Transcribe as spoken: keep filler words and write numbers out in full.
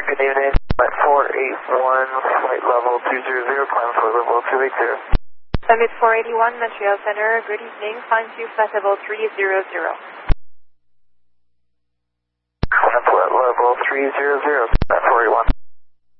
good evening. Flight four eight one, flight level two zero zero, climb flight level two eight zero. Summit four eighty-one, Montreal Center, good evening, climb to flight level three zero zero. Climb flight level three zero zero.